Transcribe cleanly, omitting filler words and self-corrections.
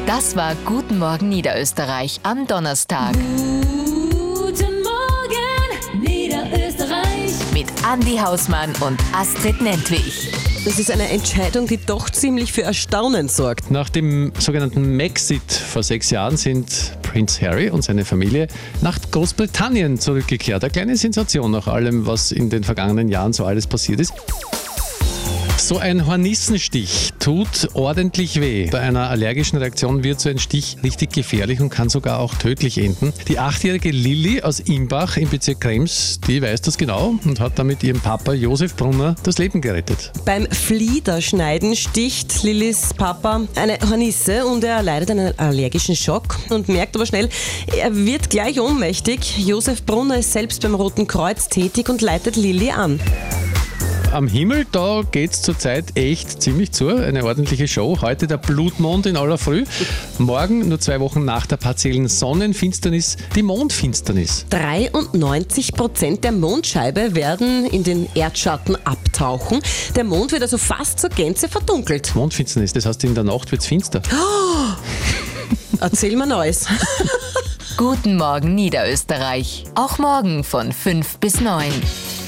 Das war Guten Morgen Niederösterreich am Donnerstag. Guten Morgen, Niederösterreich. Mit Andi Hausmann und Astrid Nentwich. Das ist eine Entscheidung, die doch ziemlich für Erstaunen sorgt. Nach dem sogenannten Maxit vor 6 Jahren sind Prince Harry und seine Familie nach Großbritannien zurückgekehrt. Eine kleine Sensation nach allem, was in den vergangenen Jahren so alles passiert ist. So ein Hornissenstich tut ordentlich weh. Bei einer allergischen Reaktion wird so ein Stich richtig gefährlich und kann sogar auch tödlich enden. Die 8-jährige Lilly aus Imbach im Bezirk Krems, die weiß das genau und hat damit ihrem Papa Josef Brunner das Leben gerettet. Beim Fliederschneiden sticht Lillys Papa eine Hornisse und er erleidet einen allergischen Schock und merkt aber schnell, er wird gleich ohnmächtig. Josef Brunner ist selbst beim Roten Kreuz tätig und leitet Lilly an. Am Himmel, da geht's zurzeit echt ziemlich zu. Eine ordentliche Show. Heute der Blutmond in aller Früh. Morgen, nur 2 Wochen nach der partiellen Sonnenfinsternis, die Mondfinsternis. 93% der Mondscheibe werden in den Erdschatten abtauchen. Der Mond wird also fast zur Gänze verdunkelt. Mondfinsternis, das heißt, in der Nacht wird's finster. Erzähl mir Neues. Guten Morgen Niederösterreich. Auch morgen von 5 bis 9.